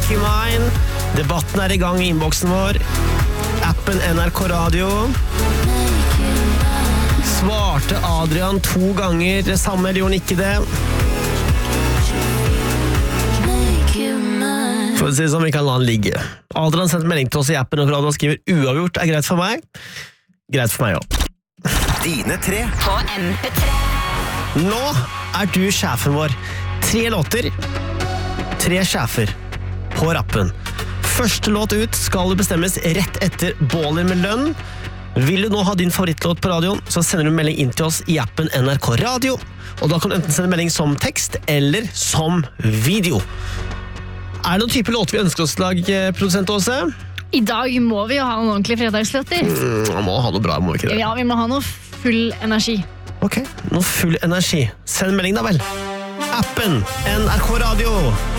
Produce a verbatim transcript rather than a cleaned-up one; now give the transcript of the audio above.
Make You Mine. Debatten er i gang i innboksen vår. Appen N R K Radio. Svarte Adrian to ganger det samme, eller gjorde han ikke det? For å si det sånn, vi kan la han ligge. Adrian sendte melding til oss i appen, og Adrian skriver uavgjort er greit for meg. Greit for meg også. Dine tre på M P tre. Nå er du sjefen vår. Tre låter, tre sjefer på rappen. Første låt ut skal du bestemmes rett etter Baller med lønn. Vil du nå ha din favorittlåt på radioen, så sender du melding inn til oss i appen N R K Radio. Og da kan du enten sende melding som tekst eller som video. Er det noen type låter vi ønsker oss til lag, produsent Åse? I dag må vi jo ha noen ordentlige fredagslåter. Mm, må ha noe bra, må vi ikke det? Ja, vi må ha noe full energi. Ok, noe full energi. Send melding da vel. Appen N R K Radio.